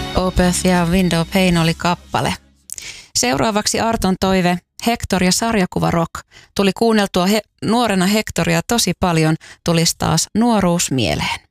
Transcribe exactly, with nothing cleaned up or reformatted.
Opeth ja Window Pane oli kappale. Seuraavaksi Arton toive Hector ja sarjakuva rock. Tuli kuunneltua he, nuorena Hectoria tosi paljon, tulisi taas nuoruus mieleen.